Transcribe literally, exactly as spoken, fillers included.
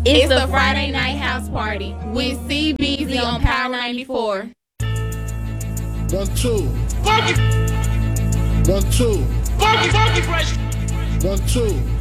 It's the Friday Night House Party with C B Z on Power ninety-four. One, two. Funky, One, two. funky, funky fresh. One, two.